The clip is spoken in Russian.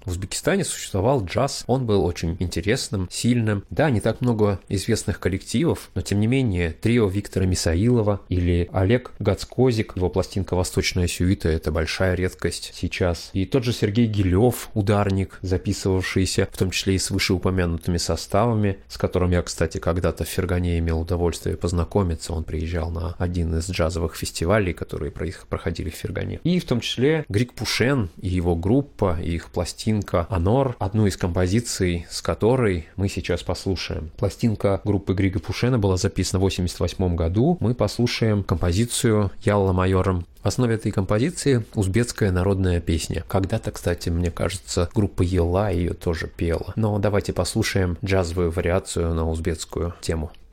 В Узбекистане существовал джаз, он был очень интересным, сильным. Да, не так много известных коллективов, но тем не менее трио Виктора Мисаилова или Олег Гацкозик, его пластинка «Восточная сюита» — это большая редкость сейчас. И тот же Сергей Гилев, ударник, записывавшийся в том числе и с вышеупомянутыми составами, с которым я, кстати, когда-то в Фергане имел удовольствие познакомиться. Он приезжал на один из джазовых фестивалей, которые проходили в Фергане. И в том числе Григ Пушен и его группа, и их пластинка «Анор», одну из композиций, с которой мы сейчас послушаем. Пластинка группы Грига Пушена была записана в 1988 году. Мы послушаем композицию «Ялла майором». В основе этой композиции узбекская народная песня. Когда-то, кстати, мне кажется, группа Елла ее тоже пела. Но давайте послушаем джазовую вариацию на узбекскую тему.